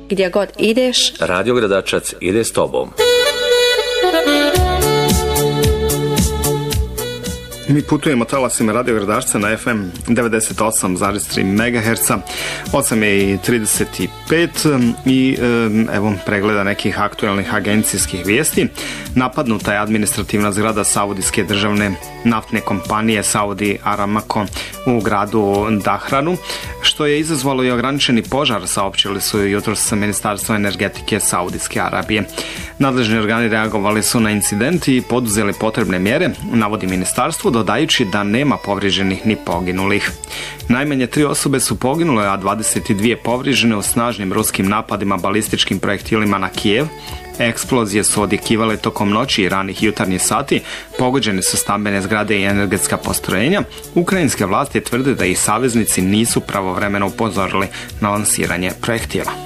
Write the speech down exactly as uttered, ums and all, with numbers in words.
gdje god ideš, Radio Gradačac ide s tobom. Mi putujemo talasima Radio Gradačca na F M devedeset osam zarez tri megaherca, osam je i trideset pet i evo pregleda nekih aktualnih agencijskih vijesti. Napadnuta je administrativna zgrada Saudijske državne naftne kompanije Saudi Aramco u gradu Dahranu, što je izazvalo i ograničeni požar, saopćili su jutros sa Ministarstva energetike Saudijske Arabije. Nadležni organi reagovali su na incident i poduzeli potrebne mjere, navodi ministarstvo, dodajući da nema povrijeđenih ni poginulih. Najmanje tri osobe su poginule, a dvadeset dvije povrijeđene u snažnim ruskim napadima balističkim projektilima na Kijev. Eksplozije su odjekivale tokom noći i ranih jutarnjih sati, pogođene su stambene zgrade i energetska postrojenja. Ukrajinske vlasti tvrde da ih saveznici nisu pravovremeno upozorili na lansiranje projektila.